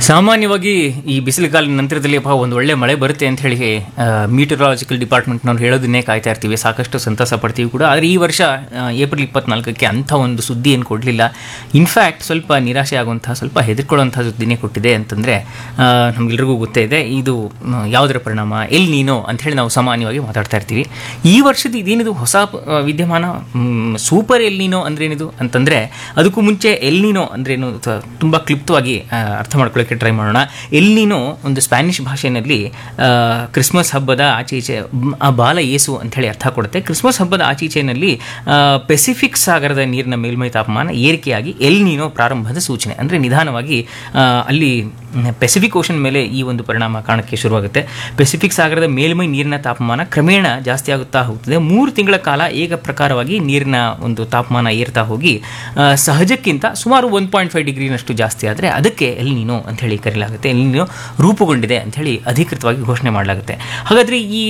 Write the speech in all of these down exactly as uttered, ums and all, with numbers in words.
ಸಾಮಾನ್ಯವಾಗಿ ಈ ಬಿಸಿಲುಗಾಲಿನ ನಂತರದಲ್ಲಿ ಅಪ್ಪ ಒಂದು ಒಳ್ಳೆ ಮಳೆ ಬರುತ್ತೆ ಅಂತ ಹೇಳಿ ಮೀಟರಾಲಜಿಕಲ್ ಡಿಪಾರ್ಟ್ಮೆಂಟ್ನವ್ರು ಹೇಳೋದನ್ನೇ ಕಾಯ್ತಾ ಇರ್ತೀವಿ, ಸಾಕಷ್ಟು ಸಂತಸ ಪಡ್ತೀವಿ ಕೂಡ. ಆದರೆ ಈ ವರ್ಷ ಏಪ್ರಿಲ್ ಇಪ್ಪತ್ನಾಲ್ಕಕ್ಕೆ ಅಂಥ ಒಂದು ಸುದ್ದಿ ಏನು ಕೊಡಲಿಲ್ಲ. ಇನ್ಫ್ಯಾಕ್ಟ್ ಸ್ವಲ್ಪ ನಿರಾಶೆ ಆಗುವಂತಹ, ಸ್ವಲ್ಪ ಹೆದರ್ಕೊಳ್ಳುವಂಥ ಸುದ್ದಿನೇ ಕೊಟ್ಟಿದೆ. ಅಂತಂದರೆ ನಮಗೆಲ್ರಿಗೂ ಗೊತ್ತೇ ಇದೆ ಇದು ಯಾವುದರ ಪರಿಣಾಮ, ಎಲ್ ನೀನೋ ಅಂಥೇಳಿ ನಾವು ಸಾಮಾನ್ಯವಾಗಿ ಮಾತಾಡ್ತಾ ಇರ್ತೀವಿ. ಈ ವರ್ಷದ ಇದೇನಿದು ಹೊಸ ವಿದ್ಯಮಾನ, ಸೂಪರ್ ಎಲ್ ನೀನೋ ಅಂದ್ರೇನಿದು ಅಂತಂದರೆ ಅದಕ್ಕೂ ಮುಂಚೆ ಎಲ್ ನೀನೋ ಅಂದ್ರೇನು ತುಂಬ ಕ್ಲಿಪ್ತವಾಗಿ ಅರ್ಥ ಮಾಡ್ಕೊಳ್ಳೋಕ್ಕೆ ಟ್ರೈ ಮಾಡೋಣ. ಎಲ್ ನೀನೋ ಒಂದು ಸ್ಪ್ಯಾನಿಷ್ ಭಾಷೆಯಲ್ಲಿ ಕ್ರಿಸ್ಮಸ್ ಹಬ್ಬದ ಆಚೀಚೆ ಆ ಬಾಲ ಏಸು ಅಂಥೇಳಿ ಅರ್ಥ ಕೊಡುತ್ತೆ. ಕ್ರಿಸ್ಮಸ್ ಹಬ್ಬದ ಆಚೀಚೆಯಲ್ಲಿ ಪೆಸಿಫಿಕ್ ಸಾಗರದ ನೀರಿನ ಮೇಲ್ಮೈ ತಾಪಮಾನ ಏರಿಕೆಯಾಗಿ ಎಲ್ ನೀನೋ ಪ್ರಾರಂಭದ ಸೂಚನೆ. ಅಂದರೆ ನಿಧಾನವಾಗಿ ಅಲ್ಲಿ ಪೆಸಿಫಿಕ್ ಓಷನ್ ಮೇಲೆ ಈ ಒಂದು ಪರಿಣಾಮ ಕಾಣಕ್ಕೆ ಶುರುವಾಗುತ್ತೆ. ಪೆಸಿಫಿಕ್ ಸಾಗರದ ಮೇಲ್ಮೈ ನೀರಿನ ತಾಪಮಾನ ಕ್ರಮೇಣ ಜಾಸ್ತಿ ಆಗುತ್ತಾ ಹೋಗ್ತದೆ. ಮೂರು ತಿಂಗಳ ಕಾಲ ಏಕ ಪ್ರಕಾರವಾಗಿ ನೀರಿನ ಒಂದು ತಾಪಮಾನ ಏರ್ತಾ ಹೋಗಿ ಸಹಜಕ್ಕಿಂತ ಸುಮಾರು ಒನ್ ಪಾಯಿಂಟ್ ಫೈವ್ ಡಿಗ್ರಿನಷ್ಟು ಜಾಸ್ತಿ ಆದರೆ ಅದಕ್ಕೆ ಎಲ್ ನೀನೋ ಅಂತ ಹೇಳಿ ಕರೆಯಲಾಗುತ್ತೆ. ಎಲ್ ನೀನೋ ರೂಪುಗೊಂಡಿದೆ ಅಂಥೇಳಿ ಅಧಿಕೃತವಾಗಿ ಘೋಷಣೆ ಮಾಡಲಾಗುತ್ತೆ. ಹಾಗಾದರೆ ಈ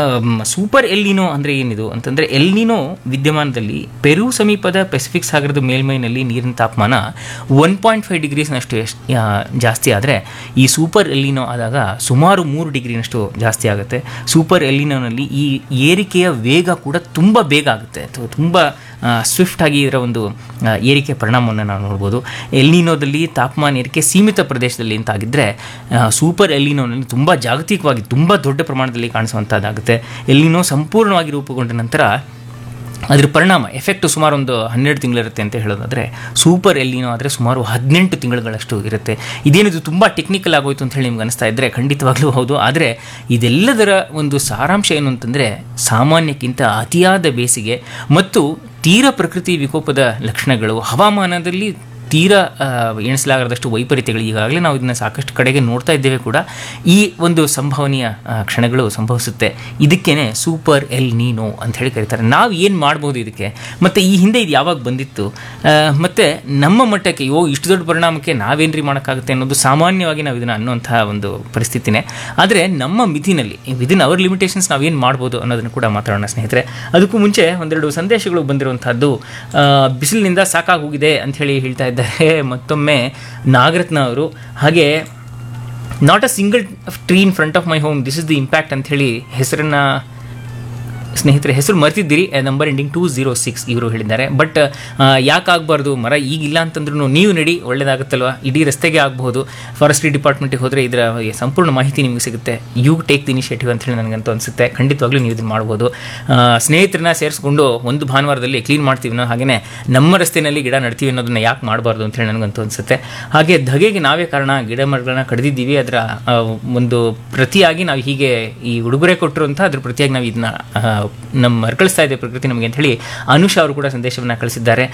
ಸೂಪರ್ ಎಲ್ ನೀನೋ ಅಂದರೆ ಏನಿದು ಅಂತಂದರೆ, ಎಲ್ ನೀನೋ ವಿದ್ಯಮಾನದಲ್ಲಿ ಪೆರು ಸಮೀಪದ ಪೆಸಿಫಿಕ್ ಸಾಗರದ ಮೇಲ್ಮೈನಲ್ಲಿ ನೀರಿನ ತಾಪಮಾನ ಒನ್ ಪಾಯಿಂಟ್ ಫೈವ್ ಡಿಗ್ರೀಸ್ನಷ್ಟು ಜಾಸ್ತಿ ಆದರೆ ಈ ಸೂಪರ್ ಎಲ್ ನೀನೋ ಆದಾಗ ಸುಮಾರು ಮೂರು ಡಿಗ್ರಿನಷ್ಟು ಜಾಸ್ತಿ ಆಗುತ್ತೆ. ಸೂಪರ್ ಎಲ್ ನೀನೋನಲ್ಲಿ ಈ ಏರಿಕೆಯ ವೇಗ ಕೂಡ ತುಂಬ ಬೇಗ ಆಗುತ್ತೆ, ತುಂಬ ಸ್ವಿಫ್ಟ್ ಆಗಿ ಇದರ ಒಂದು ಏರಿಕೆ ಪರಿಣಾಮವನ್ನು ನಾವು ನೋಡ್ಬೋದು. ಎಲ್ ನೀನೋದಲ್ಲಿ ತಾಪಮಾನ ಏರಿಕೆ ಸೀಮಿತ ಪ್ರದೇಶದಲ್ಲಿ ಅಂತಾಗಿದ್ದರೆ ಸೂಪರ್ ಎಲ್ ನೀನೋನಲ್ಲಿ ತುಂಬ ಜಾಗತಿಕವಾಗಿ ತುಂಬ ದೊಡ್ಡ ಪ್ರಮಾಣದಲ್ಲಿ ಕಾಣಿಸುವಂಥದ್ದಾಗುತ್ತೆ. ಎಲ್ ನೀನೋ ಸಂಪೂರ್ಣವಾಗಿ ರೂಪುಗೊಂಡ ನಂತರ ಅದರ ಪರಿಣಾಮ ಎಫೆಕ್ಟು ಸುಮಾರು ಒಂದು ಹನ್ನೆರಡು ತಿಂಗಳಿರುತ್ತೆ ಅಂತ ಹೇಳೋದಾದರೆ, ಸೂಪರ್ ಎಲ್ ನೀನೋ ಆದರೆ ಸುಮಾರು ಹದಿನೆಂಟು ತಿಂಗಳುಗಳಷ್ಟು ಇರುತ್ತೆ. ಇದೇನಿದು ತುಂಬ ಟೆಕ್ನಿಕಲ್ ಆಗೋಯ್ತು ಅಂತ ಹೇಳಿ ನಿಮ್ಗೆ ಅನಿಸ್ತಾ ಇದ್ದರೆ ಖಂಡಿತವಾಗ್ಲೂ ಹೌದು. ಆದರೆ ಇದೆಲ್ಲದರ ಒಂದು ಸಾರಾಂಶ ಏನು ಅಂತಂದರೆ, ಸಾಮಾನ್ಯಕ್ಕಿಂತ ಅತಿಯಾದ ಬೇಸಿಗೆ ಮತ್ತು ತೀರ ಪ್ರಕೃತಿ ವಿಕೋಪದ ಲಕ್ಷಣಗಳು, ಹವಾಮಾನದಲ್ಲಿ ತೀರ ಎಣಿಸಲಾಗದಷ್ಟು ವೈಪರೀತ್ಯಗಳು ಈಗಾಗಲೇ ನಾವು ಇದನ್ನು ಸಾಕಷ್ಟು ಕಡೆಗೆ ನೋಡ್ತಾ ಇದ್ದೇವೆ ಕೂಡ. ಈ ಒಂದು ಸಂಭವನೀಯ ಕ್ಷಣಗಳು ಸಂಭವಿಸುತ್ತೆ. ಇದಕ್ಕೇ ಸೂಪರ್ ಎಲ್ ನೀನೋ ಅಂತ ಹೇಳಿ ಕರೀತಾರೆ. ನಾವು ಏನು ಮಾಡ್ಬೋದು ಇದಕ್ಕೆ, ಮತ್ತು ಈ ಹಿಂದೆ ಇದು ಯಾವಾಗ ಬಂದಿತ್ತು, ಮತ್ತು ನಮ್ಮ ಮಟ್ಟಕ್ಕೆ ಯೋ ಇಷ್ಟು ದೊಡ್ಡ ಪರಿಣಾಮಕ್ಕೆ ನಾವೇನ್ರಿ ಮಾಡೋಕ್ಕಾಗುತ್ತೆ ಅನ್ನೋದು ಸಾಮಾನ್ಯವಾಗಿ ನಾವು ಇದನ್ನು ಅನ್ನೋಂಥ ಒಂದು ಪರಿಸ್ಥಿತಿನೇ. ಆದರೆ ನಮ್ಮ ಮಿತಿನಲ್ಲಿ ವಿದಿನ್ ಅವರ್ ಲಿಮಿಟೇಷನ್ಸ್ ನಾವೇನು ಮಾಡ್ಬೋದು ಅನ್ನೋದನ್ನು ಕೂಡ ಮಾತಾಡೋಣ ಸ್ನೇಹಿತರೆ. ಅದಕ್ಕೂ ಮುಂಚೆ ಒಂದೆರಡು ಸಂದೇಶಗಳು ಬಂದಿರುವಂಥದ್ದು. ಬಿಸಿಲಿನಿಂದ ಸಾಕಾಗಿ ಹೋಗಿದೆ ಅಂಥೇಳಿ ಹೇಳ್ತಾ ಇದ್ದಾರೆ ಮತ್ತೊಮ್ಮೆ ನಾಗರತ್ನ ಅವರು. ಹಾಗೆ not a single tree in front of my home, this is the impact ಅಂಥೇಳಿ ಹೆಸರನ್ನು ಸ್ನೇಹಿತರೆ ಹೆಸರು ಮರ್ತಿದ್ದೀರಿ, number ending two zero six ಇವರು ಹೇಳಿದ್ದಾರೆ. ಬಟ್ ಯಾಕಾಗಬಾರ್ದು, ಮರ ಈಗಿಲ್ಲ ಅಂತಂದ್ರೂ ನೀವು ನಡಿ ಒಳ್ಳೇದಾಗುತ್ತಲ್ವ, ಇಡೀ ರಸ್ತೆಗೆ ಆಗಬಹುದು. ಫಾರೆಸ್ಟ್ರಿ ಡಿಪಾರ್ಟ್ಮೆಂಟಿಗೆ ಹೋದರೆ ಇದರ ಸಂಪೂರ್ಣ ಮಾಹಿತಿ ನಿಮಗೆ ಸಿಗುತ್ತೆ. ಯು ಟೇಕ್ ದಿ ಇನಿಷಿಯೇಟಿವ್ ಅಂತೇಳಿ ನನಗಂತೂ ಅನಿಸುತ್ತೆ. ಖಂಡಿತವಾಗ್ಲೂ ನೀವು ಇದನ್ನು ಮಾಡ್ಬೋದು. ಸ್ನೇಹಿತರನ್ನ ಸೇರಿಸ್ಕೊಂಡು ಒಂದು ಭಾನುವಾರದಲ್ಲಿ ಕ್ಲೀನ್ ಮಾಡ್ತೀವಿ ನಾವು, ಹಾಗೆಯೇ ನಮ್ಮ ರಸ್ತೆಯಲ್ಲಿ ಗಿಡ ನಡ್ತೀವಿ ಅನ್ನೋದನ್ನು ಯಾಕೆ ಮಾಡಬಾರ್ದು ಅಂತೇಳಿ ನನಗಂತೂ ಅನಿಸುತ್ತೆ. ಹಾಗೆ ಧಗೆಗೆ ನಾವೇ ಕಾರಣ, ಗಿಡ ಮರಗಳನ್ನ ಕಡಿದಿದ್ದೀವಿ, ಅದರ ಒಂದು ಪ್ರತಿಯಾಗಿ ನಾವು ಹೀಗೆ ಈ ಉಡುಗೊರೆ ಕೊಟ್ಟರು ಅಂತ ಅದ್ರ ಪ್ರತಿಯಾಗಿ ನಾವು ಇದನ್ನ ನಮ್ಮ ಮರ್ಕಳಿಸ್ತಾ ಇದೆ ಪ್ರಕೃತಿ ನಮಗೆ ಅಂತ ಹೇಳಿ ಅನುಷಾ ಅವರು ಕೂಡ ಸಂದೇಶವನ್ನು ಕಳಿಸಿದ್ದಾರೆ.